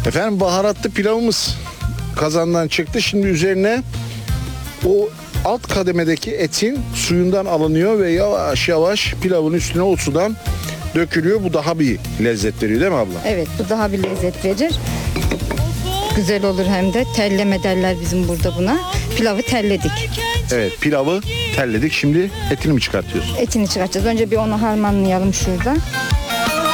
Efendim baharatlı pilavımız kazandan çıktı. Şimdi üzerine o alt kademedeki etin suyundan alınıyor ve yavaş yavaş pilavın üstüne o sudan dökülüyor. Bu daha bir lezzet veriyor değil mi abla? Evet, bu daha bir lezzet verir. Güzel olur hem de. Telleme derler bizim burada buna. Pilavı telledik. Evet, pilavı telledik. Şimdi etini mi çıkartıyoruz? Etini çıkartacağız. Önce bir onu harmanlayalım şurada.